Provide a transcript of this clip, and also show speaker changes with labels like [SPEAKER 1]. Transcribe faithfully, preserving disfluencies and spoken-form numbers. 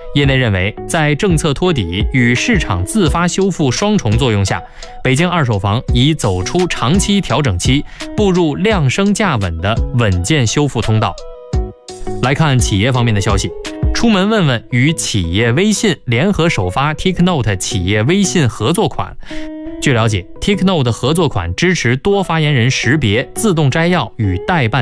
[SPEAKER 1] 业内认为，在政策托底与市场自发修复双重作用下，北京二手房已走出长期调整期，步入量升价稳的稳健修复通道。来看企业方面的消息，出门问问与企业微信联合首发 TickNote 企业微信合作款。据了解 ，TickNote 合作款支持多发言人识别、自动摘要与代办